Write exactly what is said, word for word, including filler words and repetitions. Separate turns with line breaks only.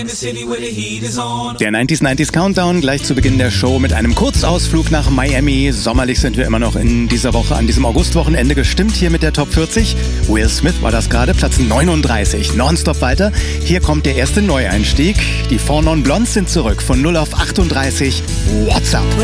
Der neunziger neunziger Countdown gleich zu Beginn der Show mit einem Kurzausflug nach Miami. Sommerlich sind wir immer noch in dieser Woche, an diesem Augustwochenende gestimmt hier mit der Top vierzig. Will Smith war das gerade, Platz neununddreißig. Nonstop weiter. Hier kommt der erste Neueinstieg. Die Four Non Blondes sind zurück von null auf achtunddreißig. What's up?